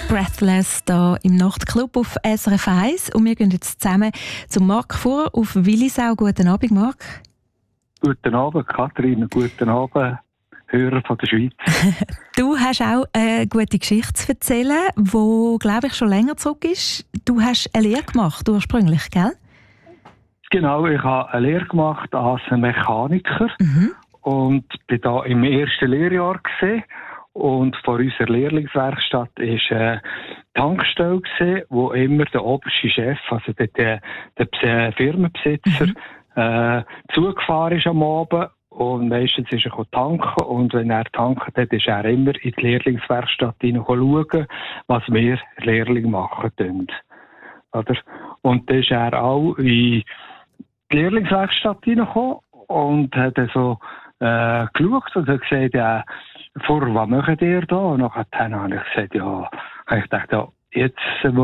Breathless hier im Nachtclub auf SRF 1 und wir gehen jetzt zusammen zum Marc Fuhrer auf Willisau. Guten Abend, Marc. Guten Abend, Kathrin. Guten Abend, Hörer von der Schweiz. Du hast auch eine gute Geschichte zu erzählen, die, glaube ich, schon länger zurück ist. Du hast eine Lehre gemacht, ursprünglich, gell? Genau, ich habe eine Lehre gemacht als Mechaniker und bin da im ersten Lehrjahr gewesen. Und vor unserer Lehrlingswerkstatt war eine Tankstelle gewesen, wo immer der oberste Chef, also der Firmenbesitzer, zugefahren ist am Abend. Und meistens ist er tanken. Und wenn er tankt hat, ist er immer in die Lehrlingswerkstatt hineinschauen, was wir Lehrlinge machen. Oder? Und dann ist er auch in die Lehrlingswerkstatt hineingekommen und hat so geschaut und hat gesagt, ja, was macht ihr da? Und nachher habe ich gesagt, ich dachte, ja, jetzt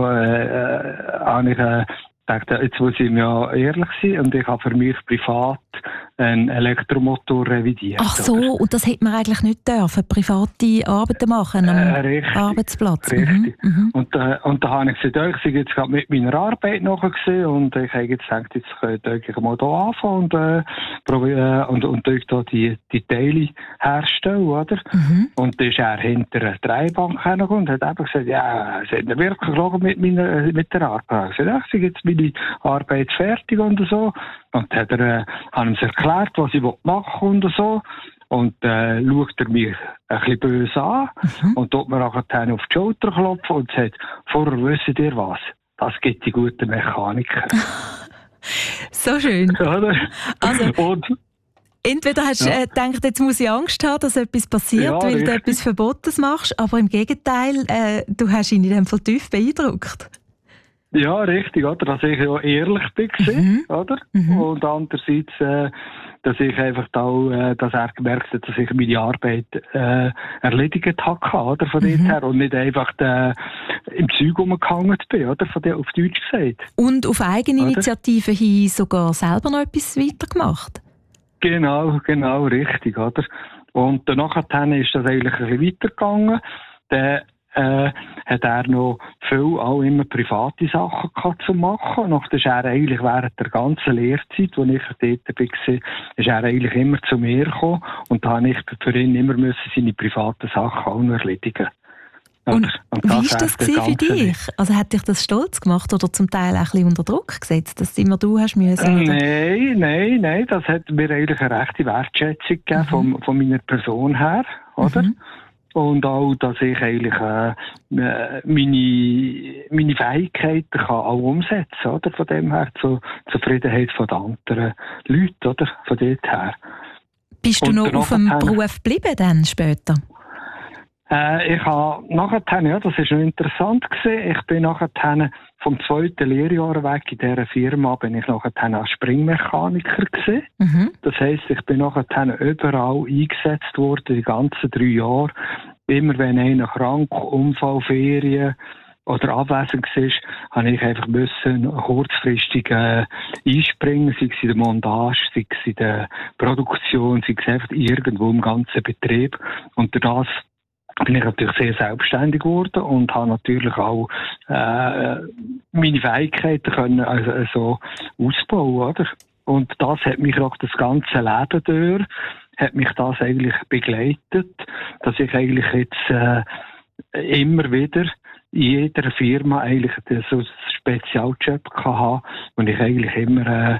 habe ich gedacht, jetzt muss ich mir ehrlich sein und ich habe für mich privat einen Elektromotor revidiert. Ach so, oder? Und das hätte man eigentlich nicht dürfen, private Arbeiten machen am Arbeitsplatz. Richtig. Und da habe ich gesagt, ich sei jetzt gerade mit meiner Arbeit nachgesehen und ich habe jetzt gedacht, jetzt könnte ich mal hier anfangen und da die Teile herstellen, oder? Und dann ist er hinter der Dreibank hergekommen und hat eben gesagt, ja, sind wir wirklich geschaut mit der Arbeit? Ich habe gesagt, ich sei jetzt meine Arbeit fertig und so. Und hat er uns erklärt, was ich machen will und so. Und schaut er mich ein bisschen böse an und tut mir auch auf die Schulter klopfen und sagt, vorher wisst ihr was? Das gibt die guten Mechaniker. So schön. Oder? Also, und, entweder hast du gedacht, jetzt muss ich Angst haben, dass etwas passiert, weil richtig. du etwas Verbotenes machst, aber im Gegenteil, du hast ihn in dem Fall tief beeindruckt. Ja, richtig, oder? Dass ich ja ehrlich bin, oder? Und andererseits, dass ich einfach da, dass er gemerkt hat, dass ich meine Arbeit erledigt habe, oder? Von dort her. Und nicht einfach im Zeug rumgehangen bin, oder? Auf Deutsch gesagt. Und auf Eigeninitiative hin sogar selber noch etwas weitergemacht? Genau, richtig, oder? Und danach ist das eigentlich ein bisschen weitergegangen. Hat er noch viel auch immer private Sachen gehabt zu machen. Und dann ist er eigentlich während der ganzen Lehrzeit, als ich dort war, ist er eigentlich immer zu mir gekommen. Und da habe ich für ihn immer seine privaten Sachen auch noch erledigen. Und wie war das für dich? Also hat dich das stolz gemacht oder zum Teil auch ein bisschen unter Druck gesetzt, dass immer du hast müssen? Nein, das hat mir eigentlich eine rechte Wertschätzung gegeben von meiner Person her, oder? Und auch, dass ich eigentlich meine Fähigkeiten kann auch umsetzen kann, oder? Von dem her zur Zufriedenheit von den anderen Leuten, oder? Von dort her. Bist du noch auf dem Beruf geblieben dann später? Ich habe nachher, ja, das war noch interessant gewesen. Ich bin nachher vom 2. Lehrjahr weg in dieser Firma bin ich nachher als Springmechaniker gewesen. Das heisst, ich bin nachher überall eingesetzt worden, die ganzen 3 Jahre. Immer wenn einer krank, Unfall, Ferien oder abwesend war, habe ich einfach kurzfristig einspringen, sei es in der Montage, sei es in der Produktion, sei es einfach irgendwo im ganzen Betrieb. Und durch das bin ich natürlich sehr selbstständig geworden und habe natürlich auch meine Fähigkeiten können also ausbauen, oder? Und das hat mich auch das ganze Leben durch, hat mich das eigentlich begleitet, dass ich eigentlich jetzt immer wieder in jeder Firma eigentlich so einen Spezialjob hatte, wo ich eigentlich immer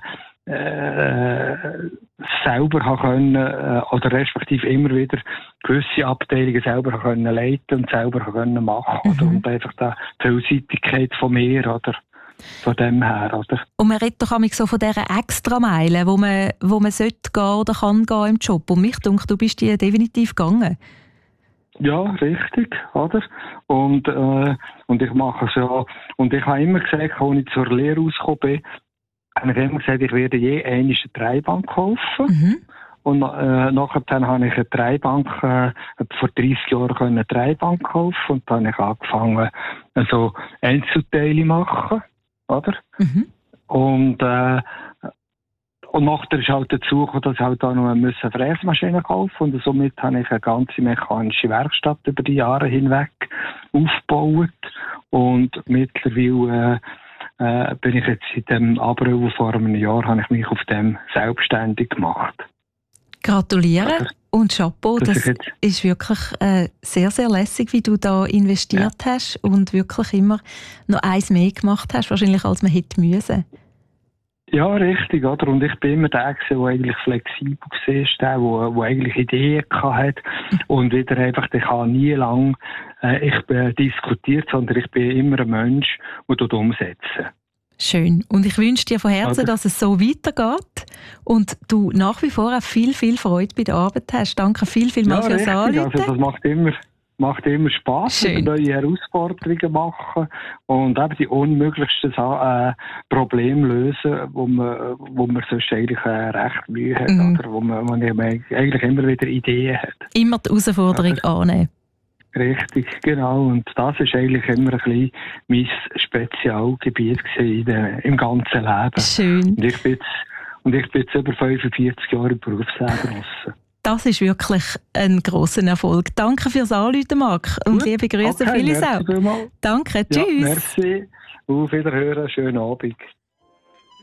selber können oder respektive immer wieder gewisse Abteilungen selber können leiten und selber können machen, oder? Und einfach die Vielseitigkeit von mir, oder? Von dem her, oder? Und man redet doch so von dieser Extrameile, wo man sollte gehen oder kann gehen im Job. Und mich denkt, du bist die definitiv gegangen. Ja, richtig, oder? Und ich mache es ja. Und ich habe immer gesagt, als ich zur Lehre rausgekommen bin, habe ich immer gesagt, ich werde je eine Dreibank kaufen. Und nachher habe ich eine Dreibank, vor 30 Jahren eine Dreibank kaufen und dann habe ich angefangen, also Einzelteile machen, oder? Und nachher ist halt dazu gekommen, dass ich halt auch noch eine Fräsmaschine kaufen und somit habe ich eine ganze mechanische Werkstatt über die Jahre hinweg aufgebaut. Und mittlerweile bin ich jetzt in dem April vor einem Jahr, habe ich mich auf dem selbstständig gemacht. Gratuliere und Chapeau, das ist wirklich sehr, sehr lässig, wie du da investiert hast und wirklich immer noch eins mehr gemacht hast, wahrscheinlich als man hätte müssen. Ja, richtig, oder? Und ich bin immer der, der eigentlich flexibel war, der eigentlich Ideen hatte und wieder einfach, ich habe nie lang diskutiert, sondern ich bin immer ein Mensch, der das umsetzt. Schön. Und ich wünsche dir von Herzen, dass es so weitergeht und du nach wie vor auch viel, viel Freude bei der Arbeit hast. Danke vielmals fürs Anrufen. Also das macht immer Spass, neue Herausforderungen machen und eben die unmöglichsten Probleme lösen, wo man sonst eigentlich recht Mühe hat, oder wo man eigentlich immer wieder Ideen hat. Immer die Herausforderung annehmen. Richtig, genau. Und das ist eigentlich immer ein bisschen mein Spezialgebiet im ganzen Leben. Schön. Und ich bin jetzt über 45 Jahre im Berufsleben draussen. Das ist wirklich ein grosser Erfolg. Danke fürs Anrufen, Marc. Und liebe Grüße, Phyllis auch. Danke, tschüss. Ja, merci. Auf Wiederhören, schönen Abend.